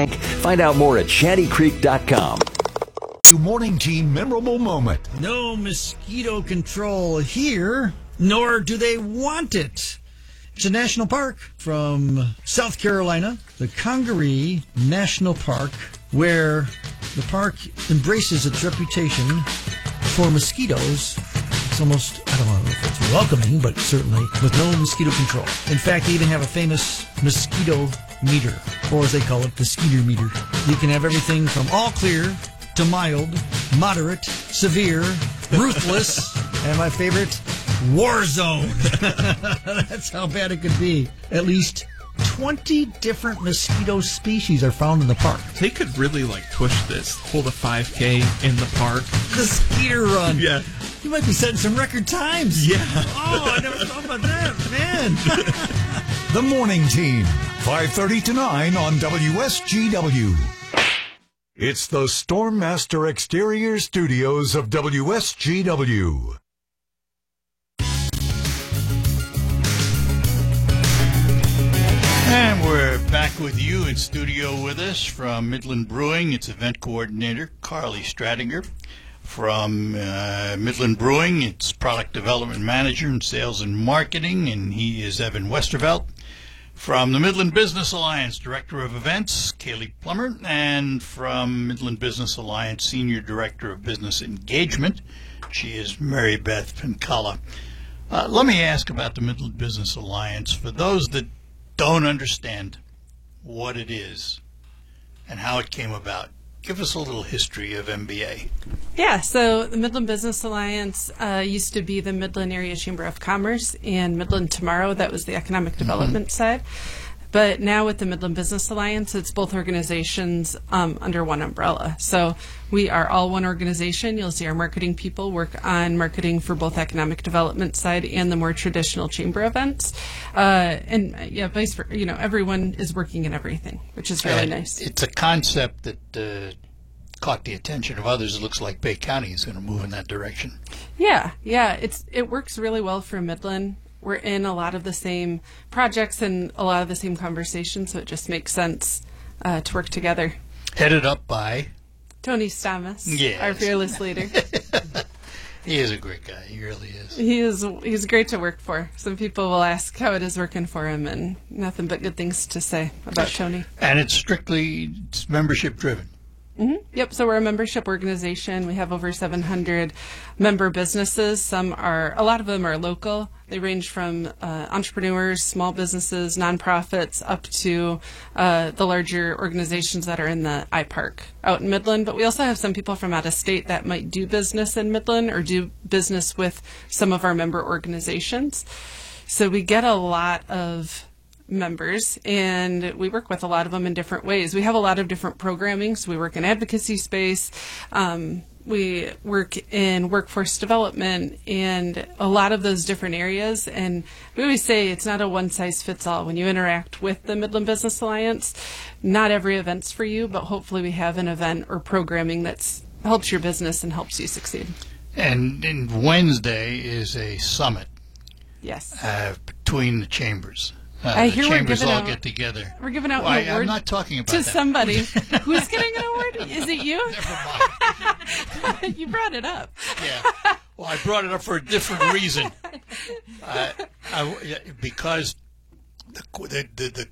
Bank. Find out more at shantycreek.com. Morning Team memorable moment. No mosquito control here, nor do they want it. It's a national park from South Carolina, the Congaree National Park, where the park embraces its reputation for mosquitoes. It's almost, I don't know if it's welcoming, but certainly with no mosquito control. In fact, they even have a famous mosquito meter, or as they call it, the skeeter meter. You can have everything from all clear to mild, moderate, severe, ruthless, and my favorite, war zone. That's how bad it could be. At least 20 different mosquito species are found in the park. They could really push this, hold a 5K in the park. The skeeter run. Yeah. You might be setting some record times. Yeah. Oh, I never thought about that, man. The Morning Team, 5:30 to 9 on WSGW. It's the Stormmaster Exterior Studios of WSGW. And we're back with you in studio with us from Midland Brewing. Its event coordinator, Carly Stradinger. From Midland Brewing, its product development manager in sales and marketing, and he is Evan Westervelt. From the Midland Business Alliance, Director of Events, Kaylee Plummer, and from Midland Business Alliance, Senior Director of Business Engagement, she is Mary Beth Pincala. Let me ask about the Midland Business Alliance. For those that don't understand what it is and how it came about, give us a little history of MBA. Yeah, so the Midland Business Alliance used to be the Midland Area Chamber of Commerce, and Midland Tomorrow, that was the economic development side. But now with the Midland Business Alliance, it's both organizations under one umbrella. So we are all one organization. You'll see our marketing people work on marketing for both economic development side and the more traditional chamber events. And vice versa, everyone is working in everything, which is really nice. It's a concept that caught the attention of others. It looks like Bay County is going to move in that direction. Yeah, it works really well for Midland. We're in a lot of the same projects and a lot of the same conversations, so it just makes sense to work together. Headed up by Tony Stamas, yes, our fearless leader. He is a great guy. He really is. He's great to work for. Some people will ask how it is working for him, and nothing but good things to say about Tony. And it's membership driven. Mm-hmm. Yep, so we're a membership organization. We have over 700 member businesses. A lot of them are local. They range from entrepreneurs, small businesses, nonprofits, up to the larger organizations that are in the iPark out in Midland. But we also have some people from out of state that might do business in Midland or do business with some of our member organizations. So we get a lot of members, and we work with a lot of them in different ways. We have a lot of different programming. So we work in advocacy space. We work in workforce development and a lot of those different areas. And we always say it's not a one-size-fits-all. When you interact with the Midland Business Alliance, not every event's for you, but hopefully we have an event or programming that helps your business and helps you succeed. And Wednesday is a summit. Yes. Between the chambers. I hear the chambers all get together. We're giving out an award. I'm not talking about to that. Somebody. Who's getting an award? Is it you? Never mind. You brought it up. Yeah. Well, I brought it up for a different reason. Because the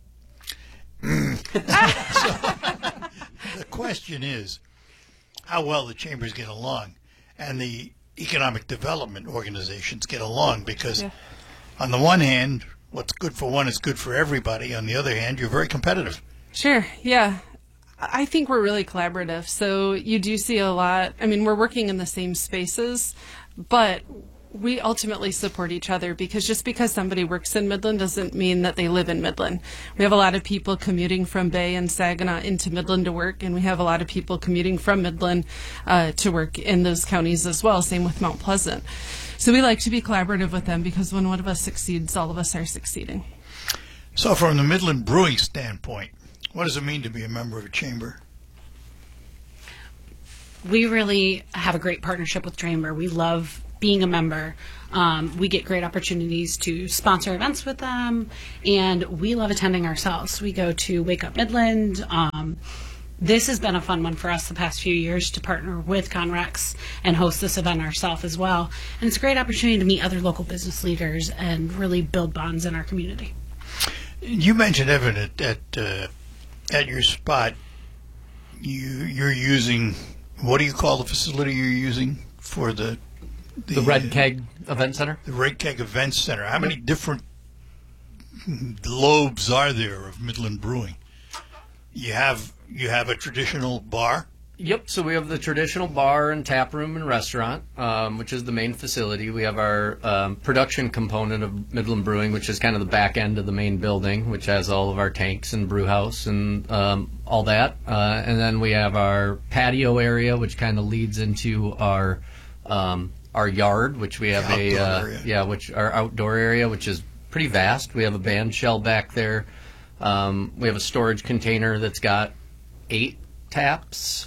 question is how well the chambers get along and the economic development organizations get along, because on the one hand, what's good for one is good for everybody. On the other hand, you're very competitive. Sure, yeah. I think we're really collaborative. So you do see a lot. I mean, we're working in the same spaces, but we ultimately support each other, because just because somebody works in Midland doesn't mean that they live in Midland. We have a lot of people commuting from Bay and Saginaw into Midland to work, and we have a lot of people commuting from Midland to work in those counties as well. Same with Mount Pleasant. So we like to be collaborative with them, because when one of us succeeds, all of us are succeeding. So from the Midland Brewing standpoint, what does it mean to be a member of a chamber? We really have a great partnership with Chamber. We love being a member. We get great opportunities to sponsor events with them, and we love attending ourselves. We go to Wake Up Midland. This has been a fun one for us the past few years to partner with Conrex and host this event ourselves as well. And it's a great opportunity to meet other local business leaders and really build bonds in our community. You mentioned, Evan, at your spot, you're using, what do you call the facility you're using for the Red Keg Event Center? The Red Keg Event Center. How many different lobes are there of Midland Brewing? You have a traditional bar? Yep, so we have the traditional bar and tap room and restaurant, which is the main facility. We have our production component of Midland Brewing, which is kind of the back end of the main building, which has all of our tanks and brew house and all that. And then we have our patio area, which kind of leads into our yard, which we have our outdoor area, which is pretty vast. We have a band shell back there. We have a storage container that's got eight taps,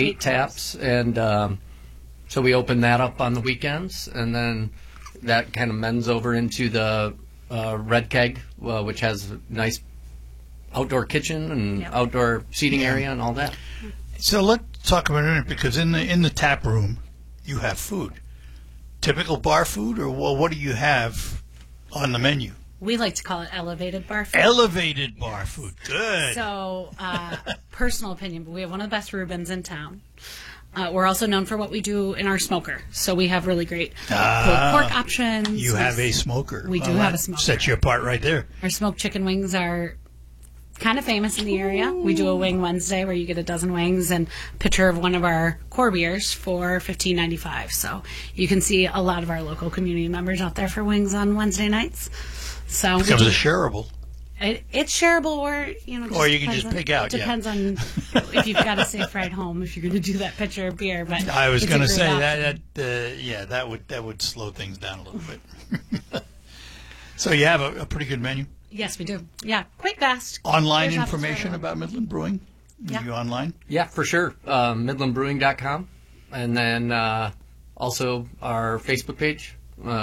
and so we open that up on the weekends, and then that kind of mends over into the Red Keg, which has a nice outdoor kitchen and outdoor seating area and all that. So let's talk about it, because in the tap room you have food. Typical bar food, or what do you have on the menu? We like to call it elevated bar food. Elevated bar food. Good. So, personal opinion, but we have one of the best Reubens in town. We're also known for what we do in our smoker. So we have really great pulled pork options. You have a smoker. We do have a smoker. Sets you apart right there. Our smoked chicken wings are kind of famous in the area. We do a Wing Wednesday where you get a dozen wings and a pitcher of one of our core beers for $15.95. So you can see a lot of our local community members out there for wings on Wednesday nights. So becomes a shareable. It's shareable, or or you can just pick out. Depends on if you've got a safe ride home. If you're going to do that pitcher of beer, but I was going to say that would slow things down a little bit. So you have a pretty good menu. Yes, we do. Yeah, quite fast. Online information about Midland Brewing. Yeah. You online? Yeah, for sure. MidlandBrewing.com, and then also our Facebook page.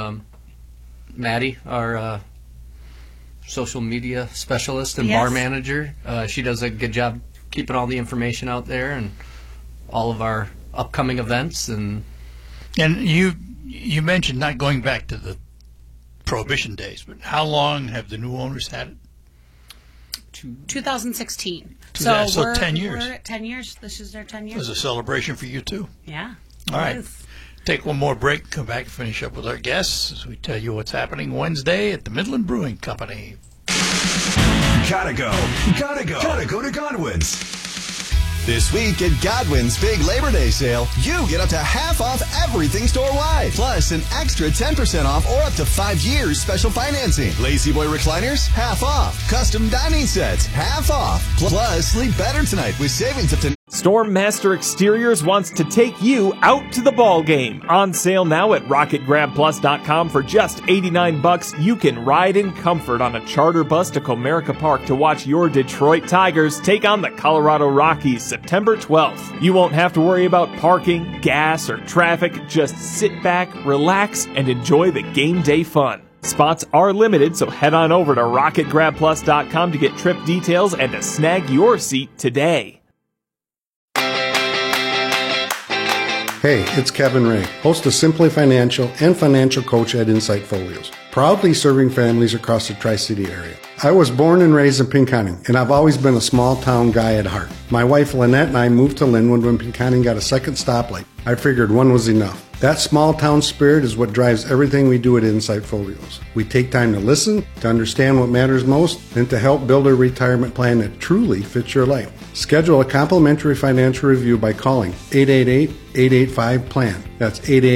Maddie, our social media specialist and bar manager. She does a good job keeping all the information out there and all of our upcoming events. And you mentioned not going back to the Prohibition days, but how long have the new owners had it? 2016. So 10 years. We're at 10 years. This is their 10 years. It was a celebration for you, too. Yeah. All right. Take one more break, come back and finish up with our guests as we tell you what's happening Wednesday at the Midland Brewing Company. Gotta go to Godwin's. This week at Godwin's Big Labor Day Sale, you get up to half off everything store-wide. Plus an extra 10% off or up to 5 years special financing. Lazy Boy recliners, half off. Custom dining sets, half off. Plus, sleep better tonight with savings up to... Stormmaster Exteriors wants to take you out to the ball game. On sale now at RocketGrabPlus.com for just $89. You can ride in comfort on a charter bus to Comerica Park to watch your Detroit Tigers take on the Colorado Rockies September 12th. You won't have to worry about parking, gas, or traffic. Just sit back, relax, and enjoy the game day fun. Spots are limited, so head on over to RocketGrabPlus.com to get trip details and to snag your seat today. Hey, it's Kevin Ray, host of Simply Financial and financial coach at Insight Folios, proudly serving families across the Tri-City area. I was born and raised in Pinconning, and I've always been a small-town guy at heart. My wife Lynette and I moved to Linwood when Pinconning got a second stoplight. I figured one was enough. That small-town spirit is what drives everything we do at Insight Folios. We take time to listen, to understand what matters most, and to help build a retirement plan that truly fits your life. Schedule a complimentary financial review by calling 888-885-PLAN. That's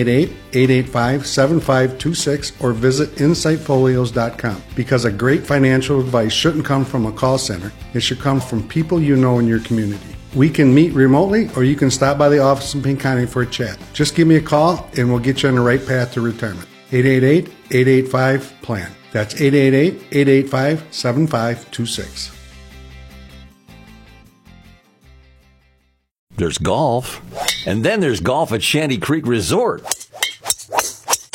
888-885-7526 or visit insightfolios.com. Because a great financial advice shouldn't come from a call center. It should come from people you know in your community. We can meet remotely, or you can stop by the office in Pinconning for a chat. Just give me a call, and we'll get you on the right path to retirement. 888-885-PLAN. That's 888-885-7526. There's golf, and then there's golf at Shanty Creek Resort.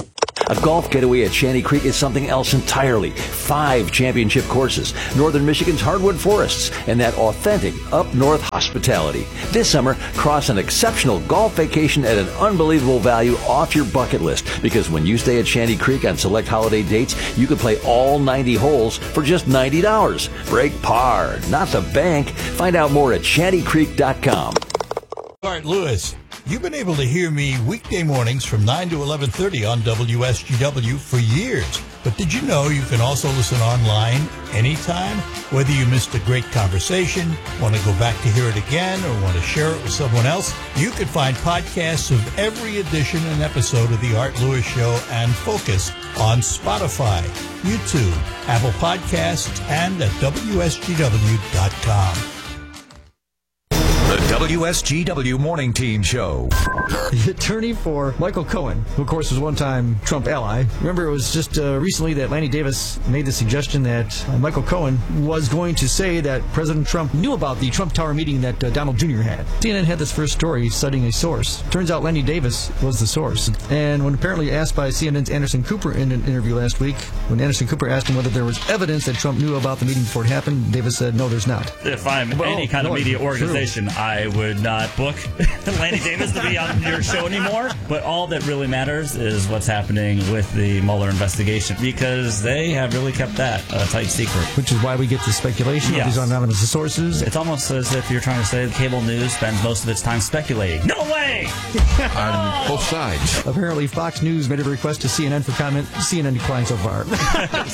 A golf getaway at Shanty Creek is something else entirely. 5 championship courses, Northern Michigan's hardwood forests, and that authentic up-north hospitality. This summer, cross an exceptional golf vacation at an unbelievable value off your bucket list, because when you stay at Shanty Creek on select holiday dates, you can play all 90 holes for just $90. Break par, not the bank. Find out more at shantycreek.com. Art Lewis, you've been able to hear me weekday mornings from 9 to 11:30 on WSGW for years. But did you know you can also listen online anytime? Whether you missed a great conversation, want to go back to hear it again, or want to share it with someone else, you can find podcasts of every edition and episode of The Art Lewis Show and Focus on Spotify, YouTube, Apple Podcasts, and at WSGW.com. The WSGW Morning Team Show. The attorney for Michael Cohen, who of course was one time Trump ally. Remember, it was just recently that Lanny Davis made the suggestion that Michael Cohen was going to say that President Trump knew about the Trump Tower meeting that Donald Jr. had. CNN had this first story citing a source. Turns out Lanny Davis was the source. And when apparently asked by CNN's Anderson Cooper in an interview last week, when Anderson Cooper asked him whether there was evidence that Trump knew about the meeting before it happened, Davis said, no, there's not. If I'm any kind of media organization, I would not book Lanny Davis to be on your show anymore. But all that really matters is what's happening with the Mueller investigation, because they have really kept that a tight secret. Which is why we get the speculation of these anonymous sources. It's almost as if you're trying to say cable news spends most of its time speculating. No way! On both sides. Apparently, Fox News made a request to CNN for comment. CNN declined so far.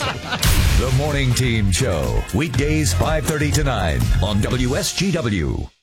The Morning Team Show. Weekdays 5:30 to 9 on WSGW.